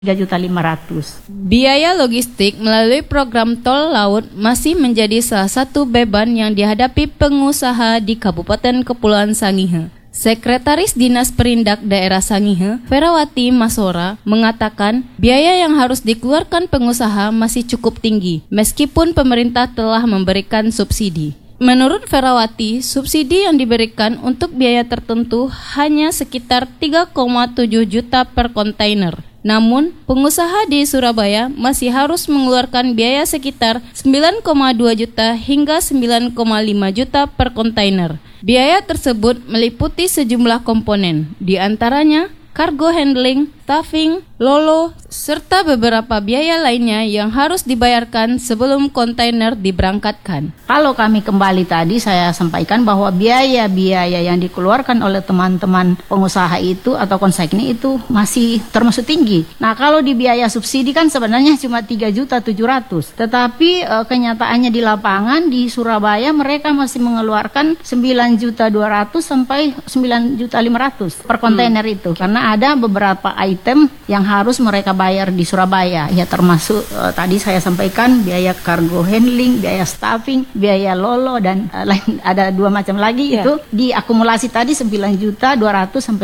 3.500.000. Biaya logistik melalui program tol laut masih menjadi salah satu beban yang dihadapi pengusaha di Kabupaten Kepulauan Sangihe. Sekretaris Dinas Perindak Daerah Sangihe, Ferawati Masora, mengatakan biaya yang harus dikeluarkan pengusaha masih cukup tinggi, meskipun pemerintah telah memberikan subsidi. Menurut Ferawati, subsidi yang diberikan untuk biaya tertentu hanya sekitar 3,7 juta per kontainer. Namun, pengusaha di Surabaya masih harus mengeluarkan biaya sekitar 9,2 juta hingga 9,5 juta per kontainer. Biaya tersebut meliputi sejumlah komponen, di antaranya cargo handling, staffing, lolo, serta beberapa biaya lainnya yang harus dibayarkan sebelum kontainer diberangkatkan. Kalau kami kembali tadi saya sampaikan bahwa biaya-biaya yang dikeluarkan oleh teman-teman pengusaha itu atau konsigni itu masih termasuk tinggi. Nah, kalau di biaya subsidi kan sebenarnya cuma 3.700.000. Tetapi kenyataannya di lapangan di Surabaya mereka masih mengeluarkan 9.200.000 sampai 9.500.000 per kontainer itu. Karena ada beberapa item yang harus mereka bayar di Surabaya, ya termasuk tadi saya sampaikan biaya cargo handling, biaya staffing, biaya lolo dan lain ada 2 macam lagi itu diakumulasi tadi 9.200.000 sampai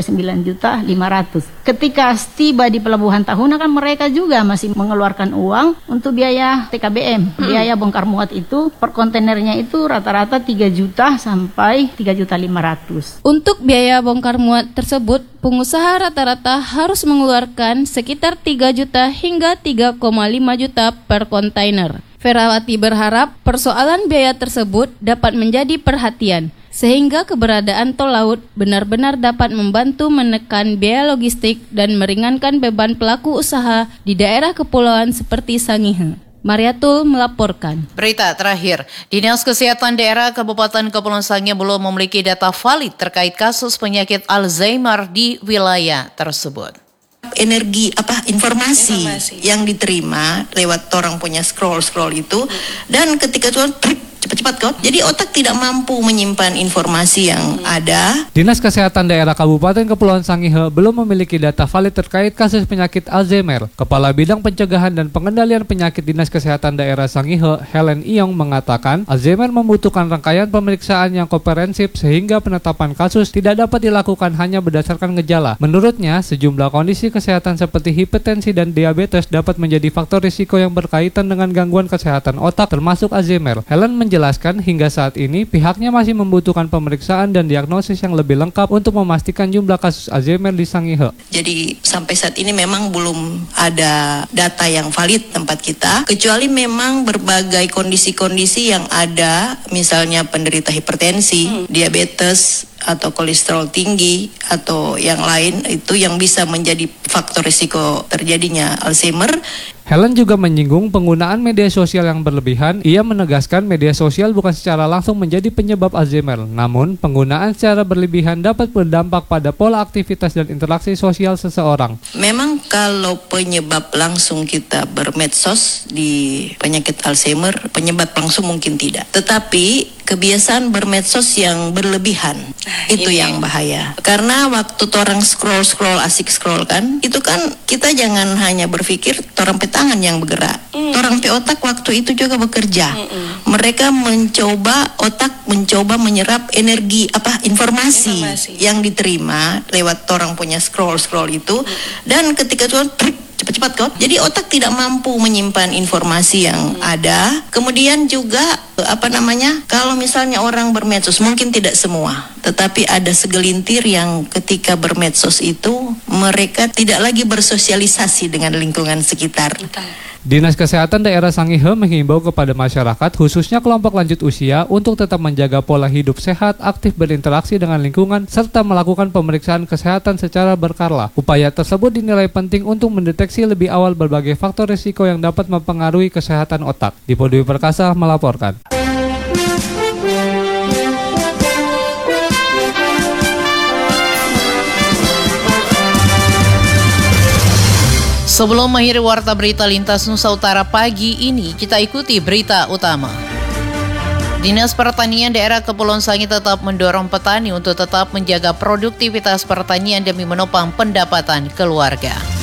9.500.000. Ketika tiba di pelabuhan Tahuna kan mereka juga masih mengeluarkan uang untuk biaya TKBM, biaya bongkar muat itu per kontainernya itu rata-rata 3 juta sampai 3.500.000. Untuk biaya bongkar muat tersebut, pengusaha rata-rata harus mengeluarkan sekitar 3 juta hingga 3,5 juta per kontainer. Ferawati berharap persoalan biaya tersebut dapat menjadi perhatian, sehingga keberadaan tol laut benar-benar dapat membantu menekan biaya logistik dan meringankan beban pelaku usaha di daerah kepulauan seperti Sangihe. Mariatul melaporkan. Berita terakhir, Dinas Kesehatan Daerah Kabupaten Kepulauan Sangihe belum memiliki data valid terkait kasus penyakit Alzheimer di wilayah tersebut. Informasi yang diterima lewat orang punya scroll itu, dan ketika itu cepat-cepat kok. Jadi otak tidak mampu menyimpan informasi yang ada. Dinas Kesehatan Daerah Kabupaten Kepulauan Sangihe belum memiliki data valid terkait kasus penyakit Alzheimer. Kepala Bidang Pencegahan dan Pengendalian Penyakit Dinas Kesehatan Daerah Sangihe, Helen Iyong, mengatakan Alzheimer membutuhkan rangkaian pemeriksaan yang komprehensif sehingga penetapan kasus tidak dapat dilakukan hanya berdasarkan gejala. Menurutnya, sejumlah kondisi kesehatan seperti hipertensi dan diabetes dapat menjadi faktor risiko yang berkaitan dengan gangguan kesehatan otak termasuk Alzheimer. Helen menjelaskan hingga saat ini pihaknya masih membutuhkan pemeriksaan dan diagnosis yang lebih lengkap untuk memastikan jumlah kasus Alzheimer di Sangihe. Jadi sampai saat ini memang belum ada data yang valid tempat kita, kecuali memang berbagai kondisi-kondisi yang ada, misalnya penderita hipertensi, diabetes, atau kolesterol tinggi atau yang lain, itu yang bisa menjadi faktor risiko terjadinya Alzheimer. Helen juga menyinggung penggunaan media sosial yang berlebihan. Ia menegaskan media sosial bukan secara langsung menjadi penyebab Alzheimer, namun penggunaan secara berlebihan dapat berdampak pada pola aktivitas dan interaksi sosial seseorang. Memang kalau penyebab langsung kita bermedsos di penyakit Alzheimer, penyebab langsung mungkin tidak. Tetapi kebiasaan bermedsos yang berlebihan, itu yang bahaya. Karena waktu orang scroll asik scroll kan, itu kan kita jangan hanya berpikir orang tangan yang bergerak. Orang otak waktu itu juga bekerja. Mereka otak mencoba menyerap informasi yang diterima lewat orang punya scroll itu, dan ketika itu cepat-cepat kok. Jadi otak tidak mampu menyimpan informasi yang ada. Kemudian juga kalau misalnya orang bermedsos, mungkin tidak semua, tetapi ada segelintir yang ketika bermedsos itu mereka tidak lagi bersosialisasi dengan lingkungan sekitar. Dinas Kesehatan Daerah Sangihe menghimbau kepada masyarakat, khususnya kelompok lanjut usia, untuk tetap menjaga pola hidup sehat, aktif berinteraksi dengan lingkungan, serta melakukan pemeriksaan kesehatan secara berkala. Upaya tersebut dinilai penting untuk mendeteksi lebih awal berbagai faktor risiko yang dapat mempengaruhi kesehatan otak. Dipo Dwi Perkasa melaporkan. Sebelum mengakhiri Warta Berita Lintas Nusa Utara pagi ini, kita ikuti berita utama. Dinas Pertanian Daerah Kepulauan Sangihe tetap mendorong petani untuk tetap menjaga produktivitas pertanian demi menopang pendapatan keluarga.